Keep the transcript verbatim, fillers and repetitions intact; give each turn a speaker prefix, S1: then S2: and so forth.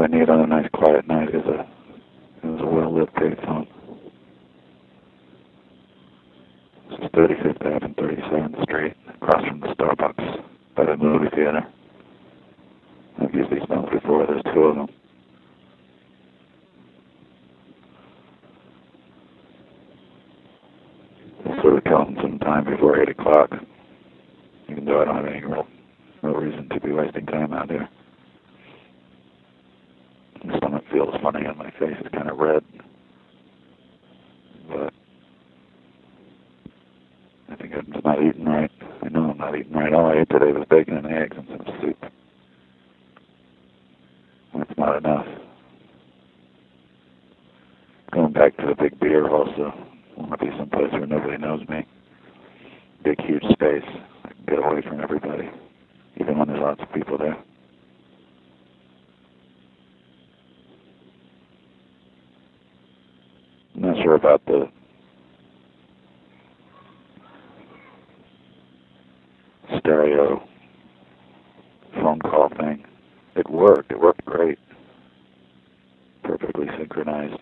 S1: I need on a nice quiet night is a is a well-lit payphone. This is thirty-fifth Avenue and thirty-seventh Street, across from the Starbucks by the movie theater. I've used these phones before. There's two of them. Sort of killing some time before eight o'clock, even though I don't have any real, real reason to be wasting time out here. My stomach feels funny and my face is kind of red, but I think I'm just not eating right. I know I'm not eating right. All I ate today was bacon and eggs and some soup. That's not enough. Going back to the big beer also. I want to be someplace where nobody knows me. Big, huge space. I can get away from everybody, even when there's lots of people there. I'm not sure about the stereo phone call thing. It worked. It worked great. Perfectly synchronized.